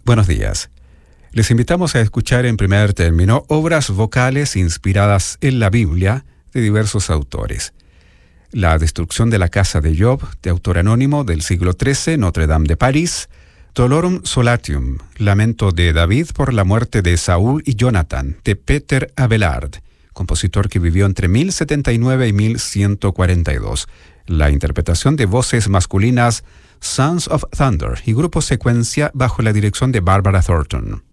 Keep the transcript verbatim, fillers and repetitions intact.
Buenos días. Les invitamos a escuchar en primer término obras vocales inspiradas en la Biblia de diversos autores. La destrucción de la casa de Job, de autor anónimo del siglo trece, Notre Dame de París. Dolorum Solatium, lamento de David por la muerte de Saúl y Jonathan, de Peter Abelard, compositor que vivió entre mil setenta y nueve y mil ciento cuarenta y dos. La interpretación de voces masculinas Sons of Thunder y grupo secuencia bajo la dirección de Barbara Thornton.